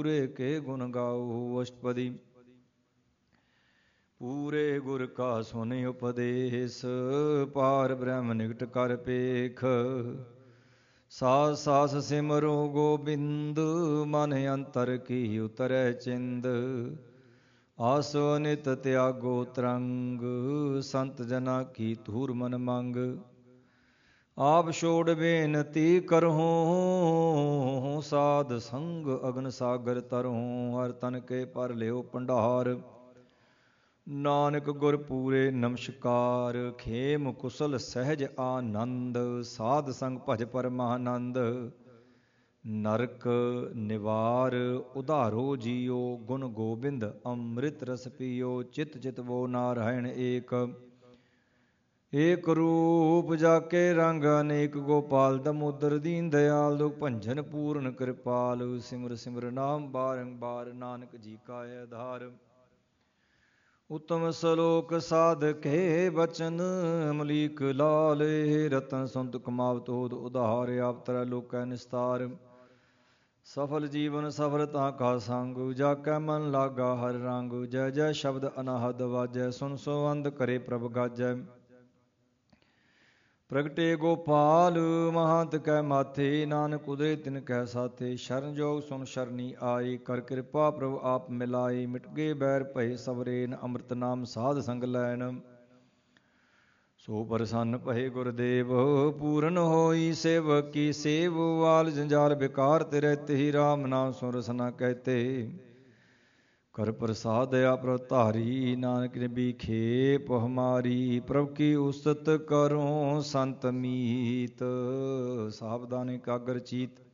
ਪੂਰੇ ਕੇ ਗੁਣ ਗਾਓ। ਅਸ਼ਟਪਦੀ। ਪੂਰੇ ਗੁਰ ਕਾ ਸੁਨਿ ਉਪਦੇਸ, ਪਾਰ ਬ੍ਰਹਮ ਨਿਕਟ ਕਰ ਪੇਖ। ਸਾਸ ਸਾਸ ਸਿਮਰੋ ਗੋਬਿੰਦ, ਮਨ ਅੰਤਰ ਕੀ ਉਤਰੈ ਚਿੰਦ। ਆਸੋ ਨਿਤ ਤਿਆਗੋ ਤਰੰਗ, ਸੰਤ ਜਨਾ ਕੀ ਧੂਰ ਮਨ ਮੰਗ। ਆਪ ਛੋੜ ਬੇਨਤੀ ਕਰਹੂੰ, ਸਾਧ ਸੰਗ ਅਗਨ ਸਾਗਰ ਤਰਹੂੰ। ਹਰ ਤਨ ਕੇ ਪਰ ਲਿਓ ਭੰਡਾਰ, ਨਾਨਕ ਗੁਰ ਪੂਰੇ ਨਮਸਕਾਰ। ਖੇਮ ਕੁਸਲ ਸਹਿਜ ਆਨੰਦ, ਸਾਧ ਸੰਗ ਭਜ ਪਰਮਾਨੰਦ। ਨਰਕ ਨਿਵਾਰ ਉਧਾਰੋ ਜੀਓ, ਗੁਣ ਗੋਬਿੰਦ ਅੰਮ੍ਰਿਤ ਰਸ ਪੀਓ। ਚਿਤ ਚਿਤ ਵੋ ਨਾਰਾਇਣ ਏਕ, ਏਕ ਰੂਪ ਜਾਕੇ ਰੰਗ ਅਨੇਕ। ਗੋਪਾਲ ਦਮੋਦਰ ਦੀਨ ਦਿਆਲ, ਦੁਖ ਭੰਜਨ ਪੂਰਨ ਕਿਰਪਾਲ। ਸਿਮਰ ਸਿਮਰ ਨਾਮ ਬਾਰੰਬਾਰ, ਨਾਨਕ ਜੀ ਕਾ ਆਧਾਰ। ਉਤਮ ਸਲੋਕ ਸਾਧਕੇ ਬਚਨ, ਅਮਲੀਕ ਲਾਲੇ। ਰਤਨ ਸੰਤ ਕਮਾਵਤ ਹੋਤ ਉਧਾਰ, ਆਪ ਤਰੈ ਲੋਕੈ ਨਿਸਤਾਰ। ਸਫਲ ਜੀਵਨ ਸਫਲਤਾ ਕਾ ਸੰਗ, ਜਾਕੈ ਮਨ ਲਾਗਾ ਹਰਿ ਰੰਗ। ਜੈ ਜੈ ਸ਼ਬਦ ਅਨਾਹਦ ਵਾਜੈ, ਸੁਨ ਸੋ ਅੰਧ ਕਰੇ ਪ੍ਰਭ ਗਾਜੈ। ਪ੍ਰਗਟੇ ਗੋਪਾਲ ਮਹੰਤ ਕੈ ਮਾਥੇ, ਨਾਨਕ ਉਦਰੇ ਤਿਨ ਕੈ ਸਾਥੇ। ਸ਼ਰਨ ਜੋਗ ਸੁਨ ਸ਼ਰਨੀ ਆਏ, ਕਰ ਕਿਰਪਾ ਪ੍ਰਭ ਆਪ ਮਿਲਾਏ। ਮਿਟ ਗਏ ਬੈਰ ਭਏ ਸਵਰੇਨ, ਅੰਮ੍ਰਿਤ ਨਾਮ ਸਾਧ ਸੰਗ ਲੈਨ। ਸੋ ਪ੍ਰਸੰਨ ਭਏ ਗੁਰਦੇਵ, ਪੂਰਨ ਹੋਈ ਸੇਵਕ ਕੀ ਸੇਵ। ਵਾਲ ਜੰਜਾਲ ਬਿਕਾਰ ਤੇ ਰਹਿਤੇ, ਹੀ ਰਾਮ ਨਾਮ ਸੁਨ ਰਸਨਾ ਕਹਿਤੇ। ਕਰ ਪ੍ਰਸਾਦ ਆਪਰ ਧਾਰੀ, ਨਾਨਕ ਨਿਭੀ ਖੇਪ ਹਮਾਰੀ। ਪ੍ਰਭ ਕੀ ਉਸਤਤ ਕਰੋ ਸੰਤ ਮੀਤ, ਸਾਵਧਾਨ ਇਕਾਗਰ ਚੀਤ।